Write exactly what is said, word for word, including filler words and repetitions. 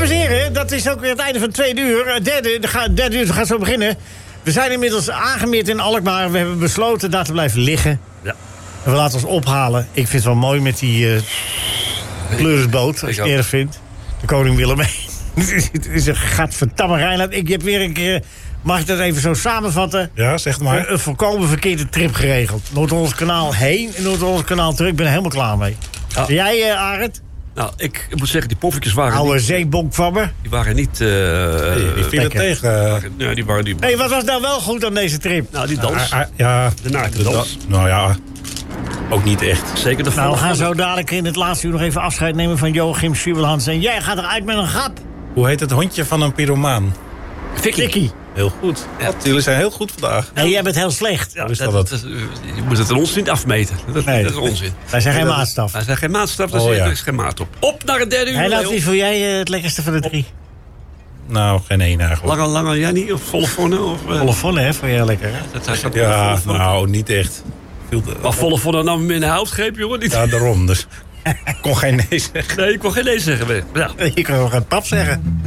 Dames en heren, dat is ook weer het einde van het tweede uur. Het derde, de ga, derde uur gaat zo beginnen. We zijn inmiddels aangemeerd in Alkmaar. We hebben besloten daar te blijven liggen. Ja. En we laten ons ophalen. Ik vind het wel mooi met die uh, pleurisboot, als je het erg vindt. De koning Willem. Het is een gadverdamme Reinhard. Ik heb weer een keer... Mag ik dat even zo samenvatten? Ja, zeg maar. Een, een volkomen verkeerde trip geregeld. Noord-Hollands kanaal heen en Noord-Hollands kanaal terug. Ik ben er helemaal klaar mee. Ja. En jij, uh, Arend? Nou, ik moet zeggen, die poffertjes waren Oude niet... zeebonkvabber. Die waren niet... Uh, nee, die vielen tegen. Uh, ja, die waren... Die... Hé, hey, wat was nou wel goed aan deze trip? Nou, die dans. Uh, uh, ja, de naakte dans. Da- nou ja, ook niet echt. Zeker de Nou, we gaan zo dadelijk in het laatste uur nog even afscheid nemen van Joachim Schubelhans. En jij gaat eruit met een gat. Hoe heet het hondje van een pyromaan? Vicky. Vicky. Heel goed. Ja, jullie zijn heel goed vandaag. En jij bent heel slecht. Ja, is dat, dat dat, je moet het aan ons niet afmeten. Dat, Nee. dat is onzin. Wij zijn geen maatstaf. Wij zijn geen maatstaf, daar Oh, ja. is geen maat op. Op naar het derde uur. Hé, laat Leo. wie voor jij uh, het lekkerste van de drie? Nou, geen één eigenlijk. Lange, lange Jannie of volle vonne? Of, uh, Volle volle, hè? Vond jij lekker, hè? dat, dat, dat, Ja, volle vonne. nou, niet echt. Viel de- Maar volle vonne nam hem in de houtgreep, jongen. Niet. Ja, daarom. Dus ik kon geen nee zeggen. Nee, ik kon geen nee zeggen. Ja. Je kan wel gaan pap zeggen.